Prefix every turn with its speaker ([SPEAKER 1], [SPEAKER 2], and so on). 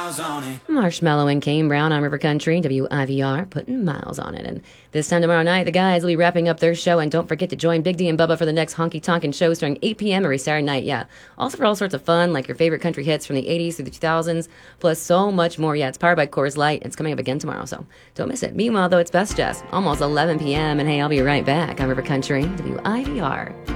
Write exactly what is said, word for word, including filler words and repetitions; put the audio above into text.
[SPEAKER 1] miles on it.
[SPEAKER 2] Marshmallow and Kane Brown on River Country, W I V R, putting miles on it. And this time tomorrow night, the guys will be wrapping up their show. And don't forget to join Big D and Bubba for the next honky tonkin' show starting eight p.m. every Saturday night. Yeah. Also for all sorts of fun, like your favorite country hits from the eighties through the two thousands, plus so much more. Yeah, it's powered by Coors Light. It's coming up again tomorrow, so don't miss it. Meanwhile, though, it's Best Jess, almost eleven p.m. And hey, I'll be right back on River Country, W I V R.